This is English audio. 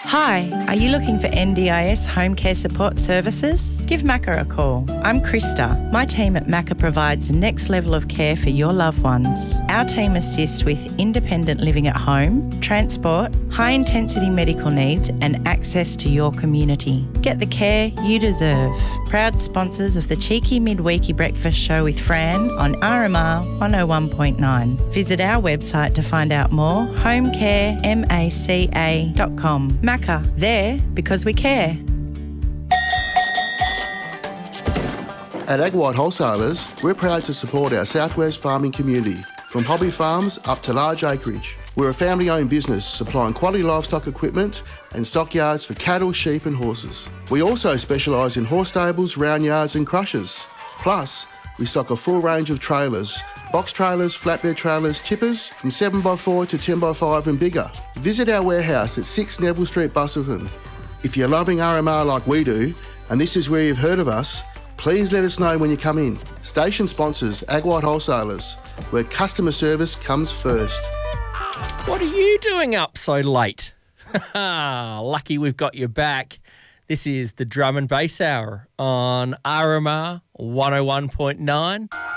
Hi, are you looking for NDIS home care support services? Give Macca a call. I'm Krista. My team at Macca provides the next level of care for your loved ones. Our team assists with independent living at home, transport, high-intensity medical needs and access to your community. Get the care you deserve. Proud sponsors of the Cheeky Midweeky Breakfast Show with Fran on RMR 101.9. Visit our website to find out more, homecaremaca.com. Macca, there because we care. At Ag White Wholesalers, we're proud to support our southwest farming community, from hobby farms up to large acreage. We're a family-owned business supplying quality livestock equipment and stockyards for cattle, sheep and horses. We also specialise in horse stables, round yards and crushers. Plus, we stock a full range of trailers, box trailers, flatbed trailers, tippers from 7x4 to 10x5 and bigger. Visit our warehouse at 6 Neville Street, Busselton. If you're loving RMR like we do, and this is where you've heard of us, please let us know when you come in. Station sponsors Ag White Wholesalers, where customer service comes first. What are you doing up so late? Lucky we've got you back. This is the Drum and Bass Hour on RMR 101.9.